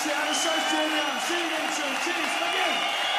Seattle Starks Junior. See you again soon. Cheers. Again.